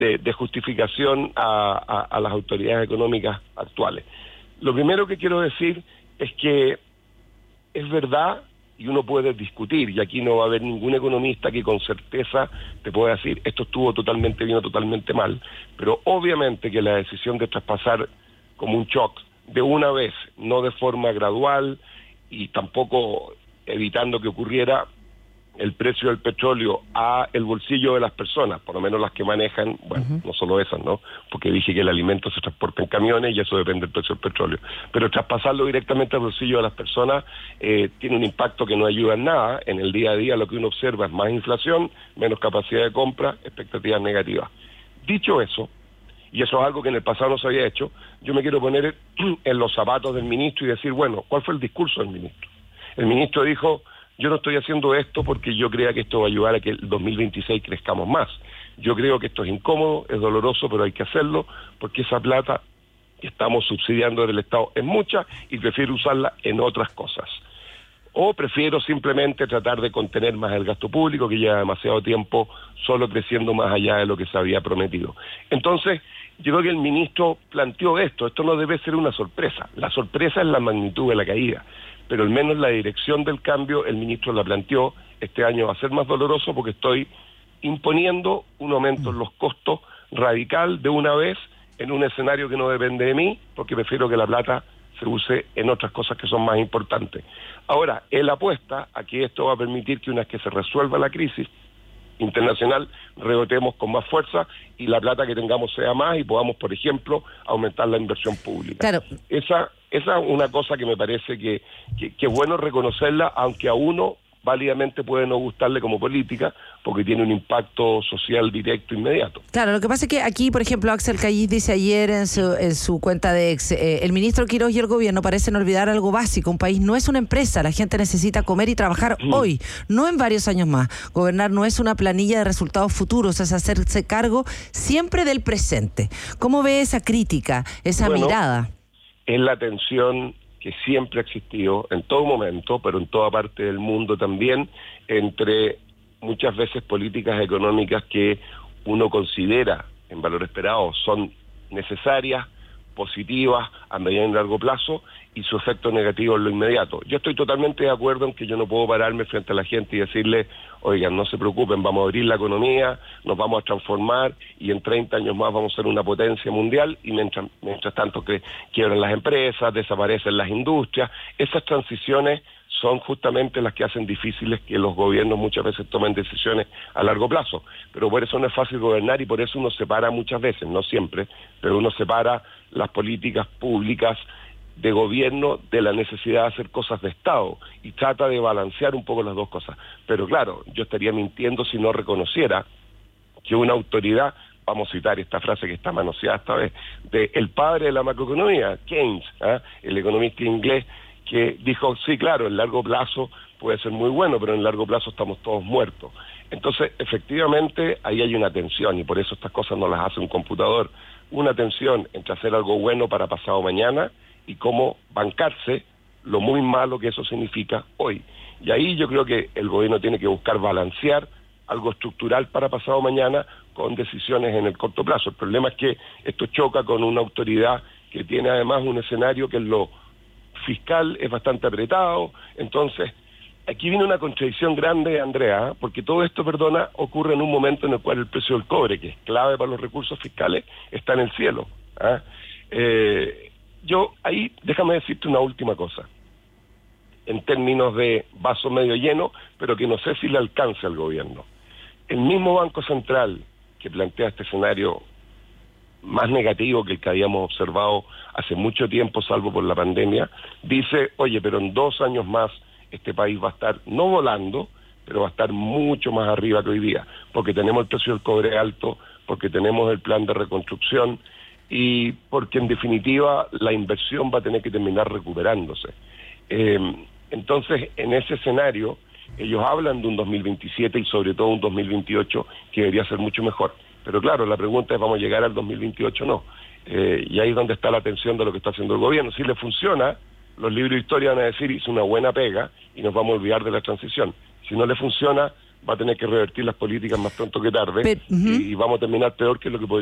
de justificación a las autoridades económicas actuales. Lo primero que quiero decir es que es verdad, y uno puede discutir, y aquí no va a haber ningún economista que con certeza te pueda decir esto estuvo totalmente bien o totalmente mal, pero obviamente que la decisión de traspasar como un shock de una vez, no de forma gradual y tampoco evitando que ocurriera el precio del petróleo a el bolsillo de las personas, por lo menos las que manejan, bueno, no solo esas, ¿no? Porque dije que el alimento se transporta en camiones y eso depende del precio del petróleo. Pero traspasarlo directamente al bolsillo de las personas tiene un impacto que no ayuda en nada. En el día a día lo que uno observa es más inflación, menos capacidad de compra, expectativas negativas. Dicho eso, y eso es algo que en el pasado no se había hecho, yo me quiero poner en los zapatos del ministro y decir, bueno, ¿cuál fue el discurso del ministro? El ministro dijo: yo no estoy haciendo esto porque yo crea que esto va a ayudar a que el 2026 crezcamos más. Yo creo que esto es incómodo, es doloroso, pero hay que hacerlo porque esa plata que estamos subsidiando del Estado es mucha y prefiero usarla en otras cosas. O prefiero simplemente tratar de contener más el gasto público, que lleva demasiado tiempo solo creciendo más allá de lo que se había prometido. Entonces, yo creo que el ministro planteó esto no debe ser una sorpresa. La sorpresa es la magnitud de la caída, pero al menos la dirección del cambio el ministro la planteó. Este año va a ser más doloroso porque estoy imponiendo un aumento en los costos radical de una vez en un escenario que no depende de mí, porque prefiero que la plata se use en otras cosas que son más importantes. Ahora, él apuesta a que esto va a permitir que una vez que se resuelva la crisis internacional, rebotemos con más fuerza y la plata que tengamos sea más y podamos, por ejemplo, aumentar la inversión pública. Claro. Esa es una cosa que me parece que es bueno reconocerla, aunque a uno válidamente puede no gustarle como política, porque tiene un impacto social directo inmediato. Claro, lo que pasa es que aquí, por ejemplo, Axel Callis dice ayer en su cuenta de ex, el ministro Quirós y el gobierno parecen olvidar algo básico. Un país no es una empresa, la gente necesita comer y trabajar hoy, no en varios años más. Gobernar no es una planilla de resultados futuros, es hacerse cargo siempre del presente. ¿Cómo ve esa crítica, esa mirada? Es la tensión que siempre ha existido en todo momento, pero en toda parte del mundo también, entre muchas veces políticas económicas que uno considera en valor esperado son necesarias, positivas a mediano y largo plazo, y su efecto negativo en lo inmediato. Yo estoy totalmente de acuerdo en que yo no puedo pararme frente a la gente y decirle, oigan, no se preocupen, vamos a abrir la economía, nos vamos a transformar y en 30 años más vamos a ser una potencia mundial, y mientras tanto que quiebran las empresas, desaparecen las industrias. Esas transiciones son justamente las que hacen difíciles que los gobiernos muchas veces tomen decisiones a largo plazo. Pero por eso no es fácil gobernar y por eso uno separa muchas veces, no siempre, pero uno separa las políticas públicas de gobierno de la necesidad de hacer cosas de Estado y trata de balancear un poco las dos cosas. Pero claro, yo estaría mintiendo si no reconociera que una autoridad, vamos a citar esta frase que está manoseada esta vez, de el padre de la macroeconomía, Keynes, el economista inglés, que dijo, sí, claro, en largo plazo puede ser muy bueno, pero en largo plazo estamos todos muertos. Entonces, efectivamente, ahí hay una tensión, y por eso estas cosas no las hace un computador, una tensión entre hacer algo bueno para pasado mañana y cómo bancarse lo muy malo que eso significa hoy. Y ahí yo creo que el gobierno tiene que buscar balancear algo estructural para pasado mañana con decisiones en el corto plazo. El problema es que esto choca con una autoridad que tiene además un escenario que en lo fiscal es bastante apretado. Entonces, aquí viene una contradicción grande, Andrea, porque todo esto, ocurre en un momento en el cual el precio del cobre, que es clave para los recursos fiscales, está en el cielo. Yo ahí, déjame decirte una última cosa, en términos de vaso medio lleno, pero que no sé si le alcance al gobierno. El mismo Banco Central que plantea este escenario más negativo que el que habíamos observado hace mucho tiempo, salvo por la pandemia, dice, oye, pero en 2 años más este país va a estar, no volando, pero va a estar mucho más arriba que hoy día, porque tenemos el precio del cobre alto, porque tenemos el plan de reconstrucción, y porque en definitiva la inversión va a tener que terminar recuperándose. Entonces, en ese escenario, ellos hablan de un 2027 y sobre todo un 2028 que debería ser mucho mejor. Pero claro, la pregunta es, ¿vamos a llegar al 2028 o no? Y ahí es donde está la tensión de lo que está haciendo el gobierno. Si le funciona, los libros de historia van a decir, hizo una buena pega y nos vamos a olvidar de la transición. Si no le funciona, va a tener que revertir las políticas más pronto que tarde, Pero, y vamos a terminar peor que lo que